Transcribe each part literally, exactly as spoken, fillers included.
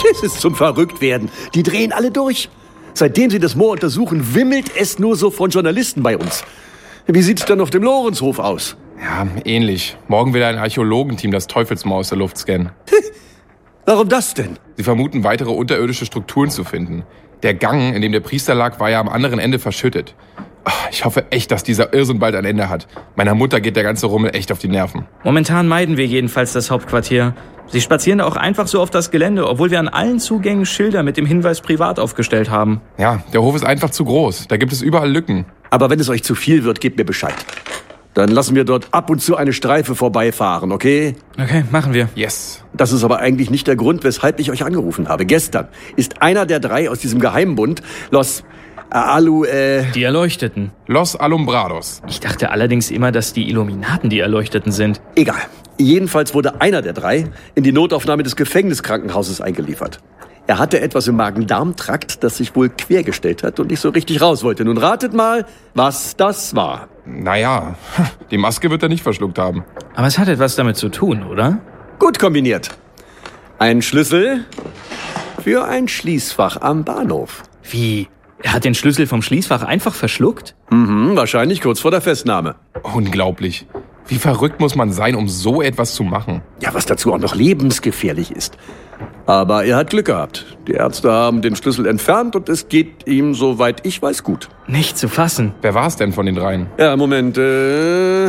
Es ist zum Verrücktwerden. Die drehen alle durch. Seitdem sie das Moor untersuchen, wimmelt es nur so von Journalisten bei uns. Wie sieht's denn auf dem Lorenzhof aus? Ja, ähnlich. Morgen will ein Archäologenteam das Teufelsmoor aus der Luft scannen. Warum das denn? Sie vermuten, weitere unterirdische Strukturen zu finden. Der Gang, in dem der Priester lag, war ja am anderen Ende verschüttet. Ach, ich hoffe echt, dass dieser Irrsinn bald ein Ende hat. Meiner Mutter geht der ganze Rummel echt auf die Nerven. Momentan meiden wir jedenfalls das Hauptquartier. Sie spazieren auch einfach so auf das Gelände, obwohl wir an allen Zugängen Schilder mit dem Hinweis privat aufgestellt haben. Ja, der Hof ist einfach zu groß. Da gibt es überall Lücken. Aber wenn es euch zu viel wird, gebt mir Bescheid. Dann lassen wir dort ab und zu eine Streife vorbeifahren, okay? Okay, machen wir. Yes. Das ist aber eigentlich nicht der Grund, weshalb ich euch angerufen habe. Gestern ist einer der drei aus diesem Geheimbund, Los Alu, äh... Die Erleuchteten. Los Alumbrados. Ich dachte allerdings immer, dass die Illuminaten die Erleuchteten sind. Egal. Jedenfalls wurde einer der drei in die Notaufnahme des Gefängniskrankenhauses eingeliefert. Er hatte etwas im Magen-Darm-Trakt, das sich wohl quergestellt hat und nicht so richtig raus wollte. Nun ratet mal, was das war. Naja, die Maske wird er nicht verschluckt haben. Aber es hat etwas damit zu tun, oder? Gut kombiniert. Ein Schlüssel für ein Schließfach am Bahnhof. Wie? Er hat den Schlüssel vom Schließfach einfach verschluckt? Mhm, wahrscheinlich kurz vor der Festnahme. Unglaublich. Wie verrückt muss man sein, um so etwas zu machen? Ja, was dazu auch noch lebensgefährlich ist. Aber er hat Glück gehabt. Die Ärzte haben den Schlüssel entfernt und es geht ihm, soweit ich weiß, gut. Nicht zu fassen. Wer war es denn von den dreien? Ja, Moment. Äh...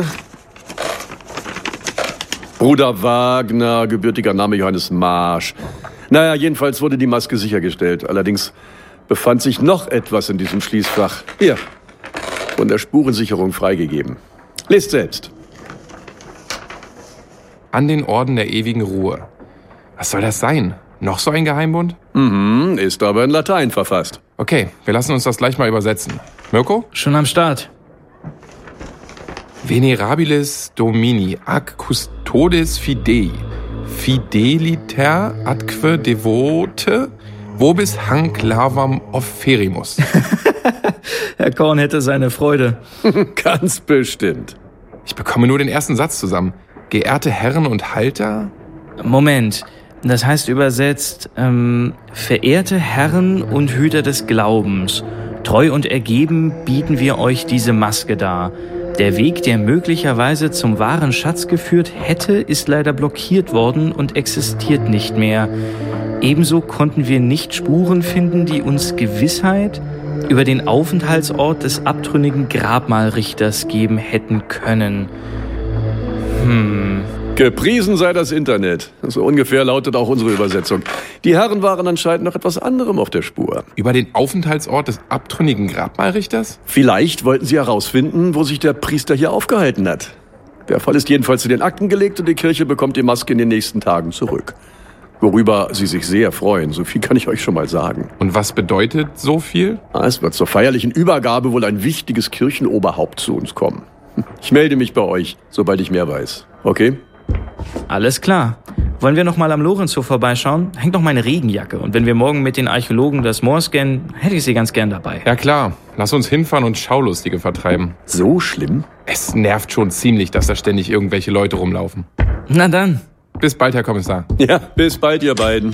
Bruder Wagner, gebürtiger Name Johannes Marsch. Naja, jedenfalls wurde die Maske sichergestellt. Allerdings befand sich noch etwas in diesem Schließfach. Hier, von der Spurensicherung freigegeben. Lest selbst. An den Orden der ewigen Ruhe. Was soll das sein? Noch so ein Geheimbund? Mhm, ist aber in Latein verfasst. Okay, wir lassen uns das gleich mal übersetzen. Mirko? Schon am Start. Venerabilis Domini ac custodes fidei, fideliter atque devote, vobis hanc lavam offerimus. Herr Korn hätte seine Freude. Ganz bestimmt. Ich bekomme nur den ersten Satz zusammen. Geehrte Herren und Halter? Moment, das heißt übersetzt, ähm, verehrte Herren und Hüter des Glaubens, treu und ergeben bieten wir euch diese Maske dar. Der Weg, der möglicherweise zum wahren Schatz geführt hätte, ist leider blockiert worden und existiert nicht mehr. Ebenso konnten wir nicht Spuren finden, die uns Gewissheit über den Aufenthaltsort des abtrünnigen Grabmalrichters geben hätten können. Hm... Gepriesen sei das Internet. So ungefähr lautet auch unsere Übersetzung. Die Herren waren anscheinend noch etwas anderem auf der Spur. Über den Aufenthaltsort des abtrünnigen Grabmalrichters? Vielleicht wollten sie herausfinden, wo sich der Priester hier aufgehalten hat. Der Fall ist jedenfalls zu den Akten gelegt und die Kirche bekommt die Maske in den nächsten Tagen zurück. Worüber sie sich sehr freuen, so viel kann ich euch schon mal sagen. Und was bedeutet so viel? Es wird zur feierlichen Übergabe wohl ein wichtiges Kirchenoberhaupt zu uns kommen. Ich melde mich bei euch, sobald ich mehr weiß. Okay? Alles klar. Wollen wir noch mal am Lorenzhof vorbeischauen? Hängt noch meine Regenjacke. Und wenn wir morgen mit den Archäologen das Moor scannen, hätte ich sie ganz gern dabei. Ja klar. Lass uns hinfahren und Schaulustige vertreiben. So schlimm? Es nervt schon ziemlich, dass da ständig irgendwelche Leute rumlaufen. Na dann. Bis bald, Herr Kommissar. Ja, bis bald, ihr beiden.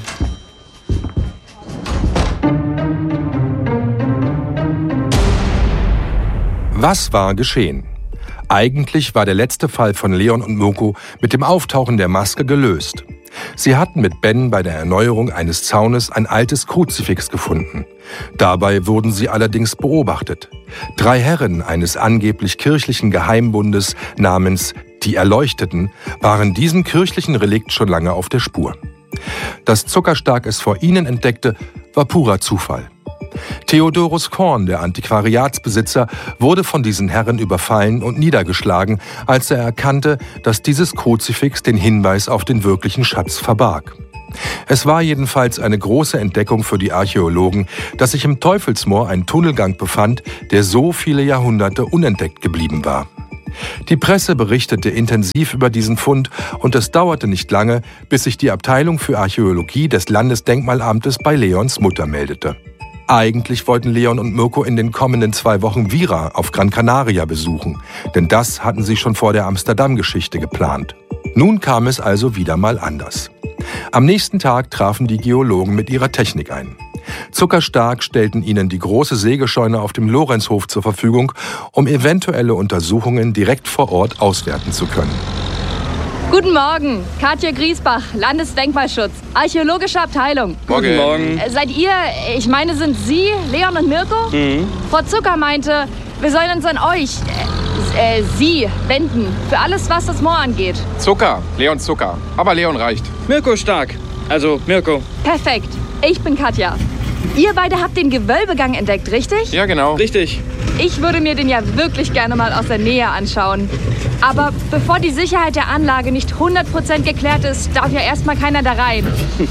Was war geschehen? Eigentlich war der letzte Fall von Leon und Mirko mit dem Auftauchen der Maske gelöst. Sie hatten mit Ben bei der Erneuerung eines Zaunes ein altes Kruzifix gefunden. Dabei wurden sie allerdings beobachtet. Drei Herren eines angeblich kirchlichen Geheimbundes namens Die Erleuchteten waren diesem kirchlichen Relikt schon lange auf der Spur. Dass Zuckerstark es vor ihnen entdeckte, war purer Zufall. Theodorus Korn, der Antiquariatsbesitzer, wurde von diesen Herren überfallen und niedergeschlagen, als er erkannte, dass dieses Kruzifix den Hinweis auf den wirklichen Schatz verbarg. Es war jedenfalls eine große Entdeckung für die Archäologen, dass sich im Teufelsmoor ein Tunnelgang befand, der so viele Jahrhunderte unentdeckt geblieben war. Die Presse berichtete intensiv über diesen Fund und es dauerte nicht lange, bis sich die Abteilung für Archäologie des Landesdenkmalamtes bei Leons Mutter meldete. Eigentlich wollten Leon und Mirko in den kommenden zwei Wochen Vira auf Gran Canaria besuchen, denn das hatten sie schon vor der Amsterdam-Geschichte geplant. Nun kam es also wieder mal anders. Am nächsten Tag trafen die Geologen mit ihrer Technik ein. Zuckerstark stellten ihnen die große Sägescheune auf dem Lorenzhof zur Verfügung, um eventuelle Untersuchungen direkt vor Ort auswerten zu können. Guten Morgen, Katja Griesbach, Landesdenkmalschutz, archäologische Abteilung. Morgen. Guten Morgen. Äh, Seid ihr, ich meine, sind Sie, Leon und Mirko? Mhm. Frau Zucker meinte, wir sollen uns an euch, äh, äh, Sie, wenden, für alles, was das Moor angeht. Zucker, Leon Zucker. Aber Leon reicht. Mirko Stark. Also Mirko. Perfekt, ich bin Katja. Ihr beide habt den Gewölbegang entdeckt, richtig? Ja, genau. Richtig. Ich würde mir den ja wirklich gerne mal aus der Nähe anschauen. Aber bevor die Sicherheit der Anlage nicht hundert Prozent geklärt ist, darf ja erstmal keiner da rein.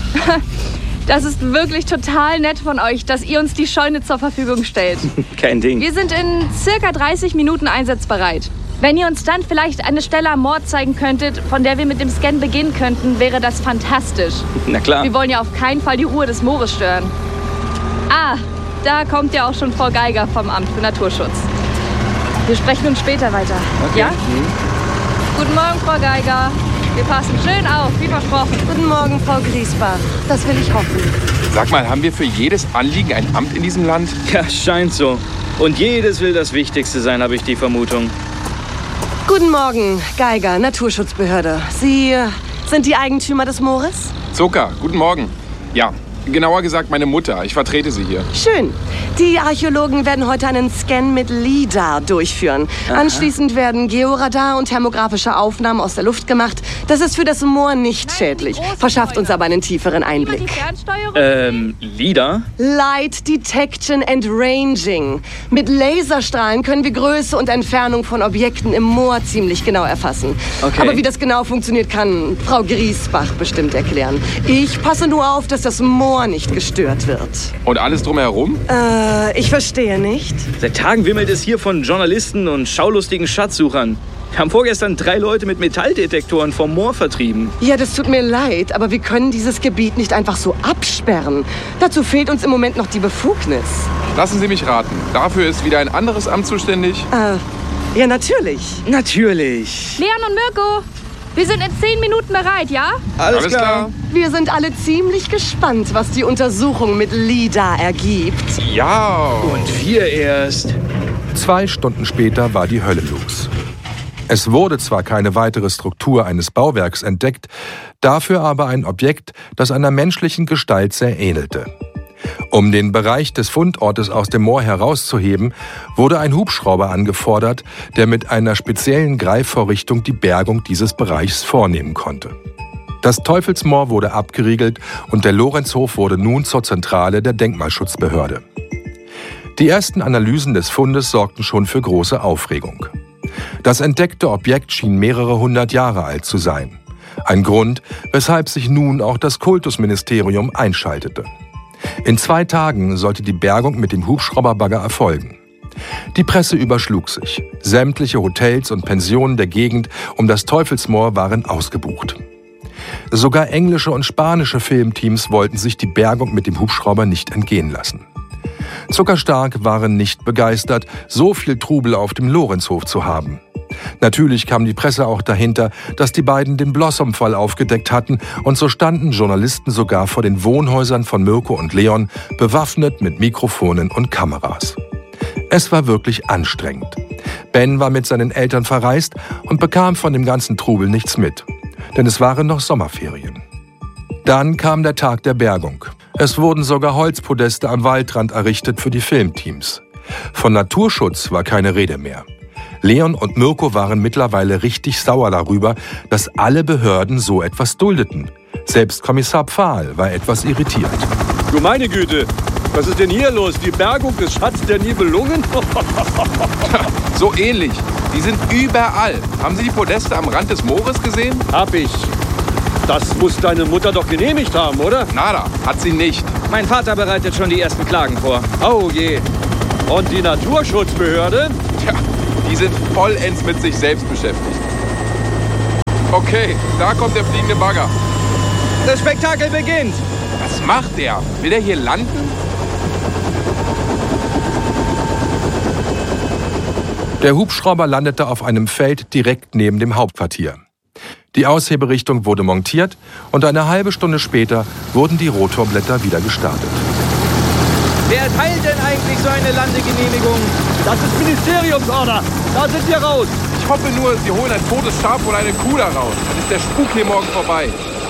Das ist wirklich total nett von euch, dass ihr uns die Scheune zur Verfügung stellt. Kein Ding. Wir sind in circa dreißig Minuten einsatzbereit. Wenn ihr uns dann vielleicht eine Stelle am Moor zeigen könntet, von der wir mit dem Scan beginnen könnten, wäre das fantastisch. Na klar. Wir wollen ja auf keinen Fall die Ruhe des Moores stören. Ah, da kommt ja auch schon Frau Geiger vom Amt für Naturschutz. Wir sprechen uns später weiter. Okay. Ja? Guten Morgen, Frau Geiger. Wir passen schön auf, wie versprochen. Guten Morgen, Frau Griesbach. Das will ich hoffen. Sag mal, haben wir für jedes Anliegen ein Amt in diesem Land? Ja, scheint so. Und jedes will das Wichtigste sein, habe ich die Vermutung. Guten Morgen, Geiger, Naturschutzbehörde. Sie äh, sind die Eigentümer des Moores? Zucker, guten Morgen. Ja, genauer gesagt meine Mutter. Ich vertrete sie hier. Schön. Die Archäologen werden heute einen Scan mit LIDAR durchführen. Aha. Anschließend werden Georadar und thermografische Aufnahmen aus der Luft gemacht. Das ist für das Moor nicht schädlich, verschafft uns aber einen tieferen Die Einblick. Fernsteuerung? Ähm, Lieder? Light Detection and Ranging. Mit Laserstrahlen können wir Größe und Entfernung von Objekten im Moor ziemlich genau erfassen. Okay. Aber wie das genau funktioniert, kann Frau Griesbach bestimmt erklären. Ich passe nur auf, dass das Moor nicht gestört wird. Und alles drumherum? Äh, ich verstehe nicht. Seit Tagen wimmelt es hier von Journalisten und schaulustigen Schatzsuchern. Wir haben vorgestern drei Leute mit Metalldetektoren vom Moor vertrieben. Ja, das tut mir leid, aber wir können dieses Gebiet nicht einfach so absperren. Dazu fehlt uns im Moment noch die Befugnis. Lassen Sie mich raten. Dafür ist wieder ein anderes Amt zuständig? Äh, ja, natürlich. Natürlich. Leon und Mirko, wir sind in zehn Minuten bereit, ja? Alles, klar. Wir sind alle ziemlich gespannt, was die Untersuchung mit LIDAR ergibt. Ja. Und wir erst. Zwei Stunden später war die Hölle los. Es wurde zwar keine weitere Struktur eines Bauwerks entdeckt, dafür aber ein Objekt, das einer menschlichen Gestalt sehr ähnelte. Um den Bereich des Fundortes aus dem Moor herauszuheben, wurde ein Hubschrauber angefordert, der mit einer speziellen Greifvorrichtung die Bergung dieses Bereichs vornehmen konnte. Das Teufelsmoor wurde abgeriegelt und der Lorenzhof wurde nun zur Zentrale der Denkmalschutzbehörde. Die ersten Analysen des Fundes sorgten schon für große Aufregung. Das entdeckte Objekt schien mehrere hundert Jahre alt zu sein. Ein Grund, weshalb sich nun auch das Kultusministerium einschaltete. In zwei Tagen sollte die Bergung mit dem Hubschrauberbagger erfolgen. Die Presse überschlug sich. Sämtliche Hotels und Pensionen der Gegend um das Teufelsmoor waren ausgebucht. Sogar englische und spanische Filmteams wollten sich die Bergung mit dem Hubschrauber nicht entgehen lassen. Zuckerstark waren nicht begeistert, so viel Trubel auf dem Lorenzhof zu haben. Natürlich kam die Presse auch dahinter, dass die beiden den Blossom-Fall aufgedeckt hatten, und so standen Journalisten sogar vor den Wohnhäusern von Mirko und Leon, bewaffnet mit Mikrofonen und Kameras. Es war wirklich anstrengend. Ben war mit seinen Eltern verreist und bekam von dem ganzen Trubel nichts mit, denn es waren noch Sommerferien. Dann kam der Tag der Bergung. Es wurden sogar Holzpodeste am Waldrand errichtet für die Filmteams. Von Naturschutz war keine Rede mehr. Leon und Mirko waren mittlerweile richtig sauer darüber, dass alle Behörden so etwas duldeten. Selbst Kommissar Pfahl war etwas irritiert. Du meine Güte, was ist denn hier los? Die Bergung des Schatzes der Nibelungen? So ähnlich. Die sind überall. Haben Sie die Podeste am Rand des Moores gesehen? Hab ich. Das muss deine Mutter doch genehmigt haben, oder? Nada, hat sie nicht. Mein Vater bereitet schon die ersten Klagen vor. Oh je. Und die Naturschutzbehörde? Tja, die sind vollends mit sich selbst beschäftigt. Okay, da kommt der fliegende Bagger. Das Spektakel beginnt. Was macht der? Will der hier landen? Der Hubschrauber landete auf einem Feld direkt neben dem Hauptquartier. Die Ausheberichtung wurde montiert und eine halbe Stunde später wurden die Rotorblätter wieder gestartet. Wer erteilt denn eigentlich so eine Landegenehmigung? Das ist Ministeriumsorder. Da sind wir raus. Ich hoffe nur, Sie holen ein totes Schaf oder eine Kuh da raus. Dann ist der Spuk hier morgen vorbei.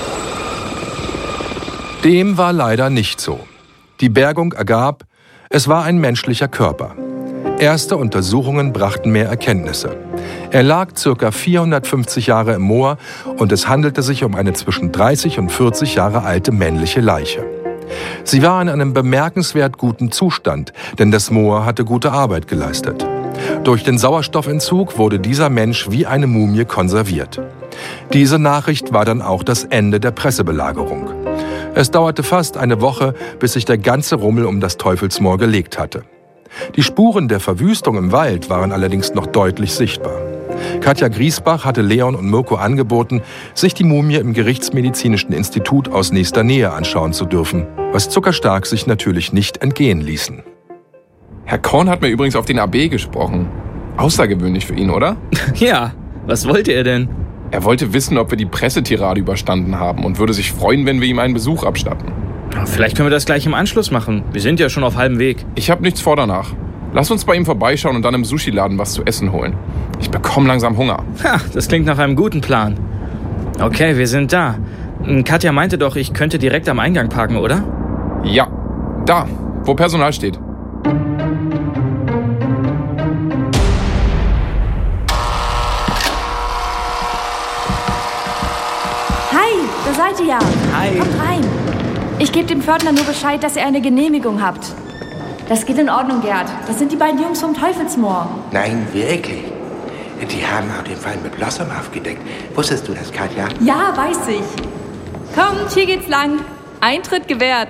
Dem war leider nicht so. Die Bergung ergab, es war ein menschlicher Körper. Erste Untersuchungen brachten mehr Erkenntnisse. Er lag ca. vierhundertfünfzig Jahre im Moor und es handelte sich um eine zwischen dreißig und vierzig Jahre alte männliche Leiche. Sie war in einem bemerkenswert guten Zustand, denn das Moor hatte gute Arbeit geleistet. Durch den Sauerstoffentzug wurde dieser Mensch wie eine Mumie konserviert. Diese Nachricht war dann auch das Ende der Pressebelagerung. Es dauerte fast eine Woche, bis sich der ganze Rummel um das Teufelsmoor gelegt hatte. Die Spuren der Verwüstung im Wald waren allerdings noch deutlich sichtbar. Katja Griesbach hatte Leon und Mirko angeboten, sich die Mumie im Gerichtsmedizinischen Institut aus nächster Nähe anschauen zu dürfen, was Zuckerstark sich natürlich nicht entgehen ließen. Herr Korn hat mir übrigens auf den A B gesprochen. Außergewöhnlich für ihn, oder? Ja, was wollte er denn? Er wollte wissen, ob wir die Pressetirade überstanden haben und würde sich freuen, wenn wir ihm einen Besuch abstatten. Vielleicht können wir das gleich im Anschluss machen. Wir sind ja schon auf halbem Weg. Ich habe nichts vor danach. Lass uns bei ihm vorbeischauen und dann im Sushi-Laden was zu essen holen. Ich bekomme langsam Hunger. Ha, das klingt nach einem guten Plan. Okay, wir sind da. Katja meinte doch, ich könnte direkt am Eingang parken, oder? Ja, da, wo Personal steht. Hi, da seid ihr ja. Hi. Kommt rein. Ich gebe dem Pförtner nur Bescheid, dass ihr eine Genehmigung habt. Das geht in Ordnung, Gerd. Das sind die beiden Jungs vom Teufelsmoor. Nein, wirklich. Die haben auch den Fall mit Blossom aufgedeckt. Wusstest du das, Katja? Ja, weiß ich. Kommt, hier geht's lang. Eintritt gewährt.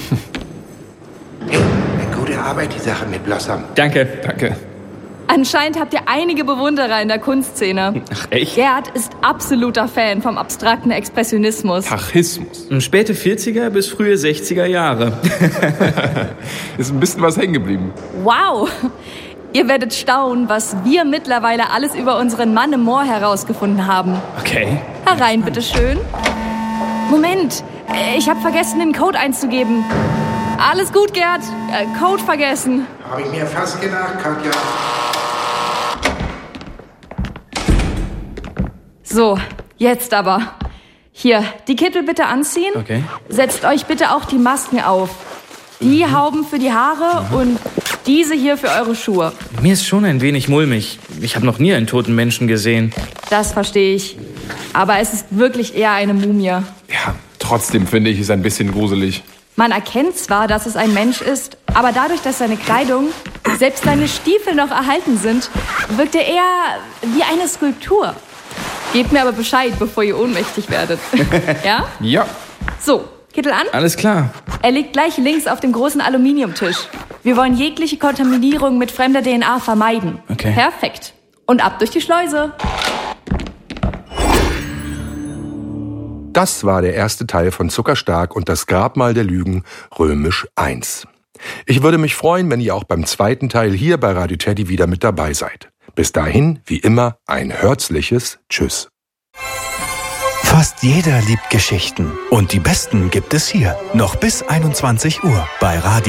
Hey, eine gute Arbeit, die Sache mit Blossom. Danke. Danke. Anscheinend habt ihr einige Bewunderer in der Kunstszene. Ach, echt? Gerd ist absoluter Fan vom abstrakten Expressionismus. Tachismus. Späte vierziger bis frühe sechziger Jahre. Ist ein bisschen was hängen geblieben. Wow! Ihr werdet staunen, was wir mittlerweile alles über unseren Mann im Moor herausgefunden haben. Okay. Herein, bitteschön. Moment, ich habe vergessen, den Code einzugeben. Alles gut, Gerd. Äh, Code vergessen. Habe ich mir fast gedacht, Katja. So, jetzt aber. Hier, die Kittel bitte anziehen. Okay. Setzt euch bitte auch die Masken auf. Die Hauben für die Haare und diese hier für eure Schuhe. Mir ist schon ein wenig mulmig. Ich habe noch nie einen toten Menschen gesehen. Das verstehe ich. Aber es ist wirklich eher eine Mumie. Ja, trotzdem finde ich es ein bisschen gruselig. Man erkennt zwar, dass es ein Mensch ist, aber dadurch, dass seine Kleidung, selbst seine Stiefel noch erhalten sind, wirkt er eher wie eine Skulptur. Gebt mir aber Bescheid, bevor ihr ohnmächtig werdet. Ja? Ja. So, Kittel an. Alles klar. Er liegt gleich links auf dem großen Aluminiumtisch. Wir wollen jegliche Kontaminierung mit fremder D N A vermeiden. Okay. Perfekt. Und ab durch die Schleuse. Das war der erste Teil von Zuckerstark und das Grabmal der Lügen, römisch eins. Ich würde mich freuen, wenn ihr auch beim zweiten Teil hier bei Radio Teddy wieder mit dabei seid. Bis dahin, wie immer, ein herzliches Tschüss. Fast jeder liebt Geschichten. Und die besten gibt es hier. Noch bis einundzwanzig Uhr bei Radio